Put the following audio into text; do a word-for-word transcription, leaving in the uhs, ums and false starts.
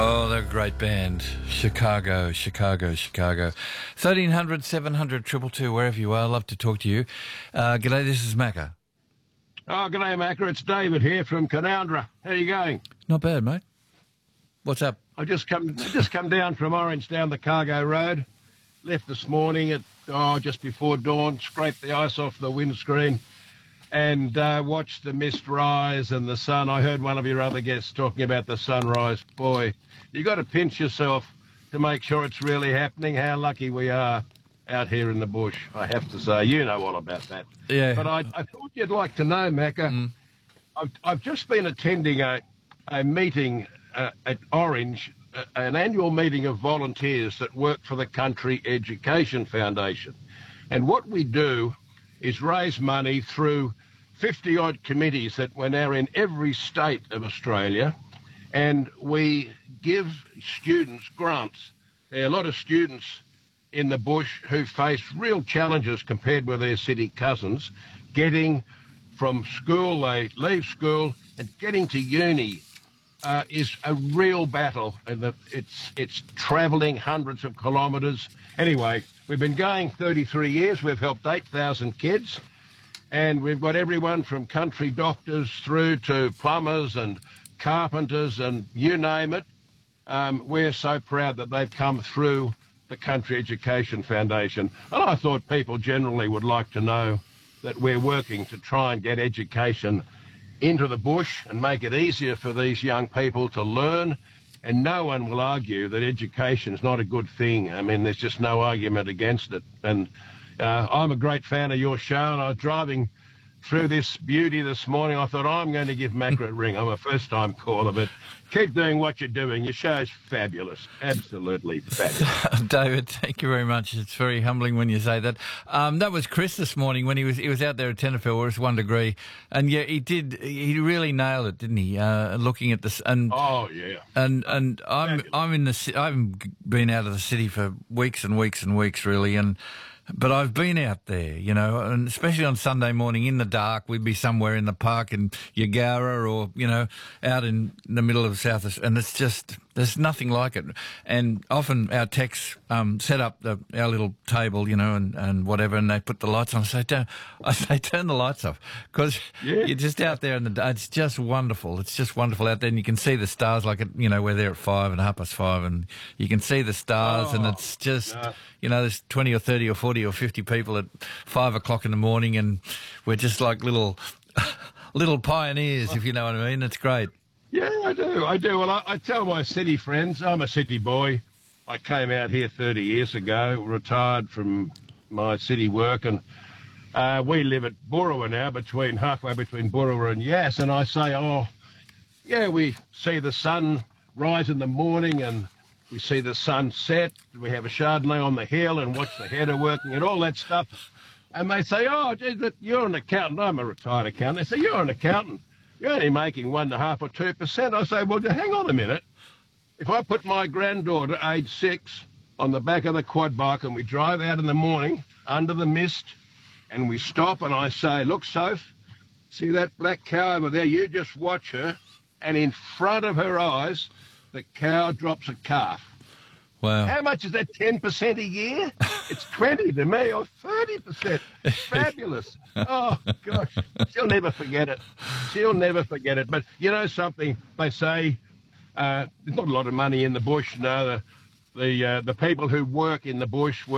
Oh, they're a great band. Chicago, Chicago, Chicago. thirteen hundred, seven hundred, two two two, wherever you are. Love to talk to you. Uh, g'day, this is Macca. Oh, g'day, Macca. It's David here from Canowindra. How you going? Not bad, mate. What's up? I just come just come down from Orange down the Cargo Road. Left this morning at, oh, just before dawn, scraped the ice off the windscreen and uh, watched the mist rise and the sun. I heard one of your other guests talking about the sunrise. Boy, you got to pinch yourself to make sure it's really happening. How lucky we are out here in the bush, I have to say. You know all about that. Yeah. But I, I thought you'd like to know, Macca. Mm. I've, I've just been attending a, a meeting uh, at Orange, uh, an annual meeting of volunteers that work for the Country Education Foundation. And what we do is raise money through fifty-odd committees that we're now in every state of Australia, and we give students grants. There are a lot of students in the bush who face real challenges compared with their city cousins. Getting from school, they leave school, and getting to uni uh, is a real battle, and that it's it's travelling hundreds of kilometres. Anyway, we've been going thirty-three years. We've helped eight thousand kids, and we've got everyone from country doctors through to plumbers and carpenters and you name it. Um, we're so proud that they've come through the Country Education Foundation. And I thought people generally would like to know that we're working to try and get education into the bush and make it easier for these young people to learn. And no one will argue that education is not a good thing. I mean, there's just no argument against it. And uh, I'm a great fan of your show, and I was driving through this beauty this morning. I thought, I'm going to give Macca a ring. I'm a first-time caller, but keep doing what you're doing. Your show's fabulous, absolutely fabulous. David, thank you very much. It's very humbling when you say that. Um, that was Chris this morning when he was he was out there at Tenterfield where it's one degree, and yeah, he did. He really nailed it, didn't he? Uh, looking at this, and oh yeah, and and I'm fabulous. I'm in the I haven't been out of the city for weeks and weeks and weeks really, and. But I've been out there, you know, and especially on Sunday morning in the dark, we'd be somewhere in the park in Yagara or, you know, out in the middle of South, and it's just, there's nothing like it. And often our techs um, set up the, our little table, you know, and, and whatever, and they put the lights on. I say, Don't, I say, turn the lights off, because yeah. You're just out there in the dark. It's just wonderful. It's just wonderful out there, and you can see the stars, like, at, you know, we're there at five and half past five, and you can see the stars, oh, and it's just, no. You know, there's twenty or thirty or forty or fifty people at five o'clock in the morning, and we're just like little little pioneers, if you know what I mean. It's great. Yeah, I do. I do. Well, I, I tell my city friends, I'm a city boy. I came out here thirty years ago, retired from my city work, and uh, we live at Boorowa now, between halfway between Boorowa and Yass, and I say, oh, yeah, we see the sun rise in the morning, and we see the sun set, we have a Chardonnay on the hill and watch the header working and all that stuff. And they say, oh, geez, you're an accountant. I'm a retired accountant. They say, you're an accountant. You're only making one and a half or two percent. I say, well, hang on a minute. If I put my granddaughter, age six, on the back of the quad bike and we drive out in the morning under the mist and we stop and I say, look, Soph, see that black cow over there? You just watch her, and in front of her eyes, the cow drops a calf. Wow. How much is that, ten percent a year? It's twenty to me, or thirty percent. Fabulous. Oh, gosh. She'll never forget it. She'll never forget it. But you know something? They say uh, there's not a lot of money in the bush. No, the, the, uh, the people who work in the bush work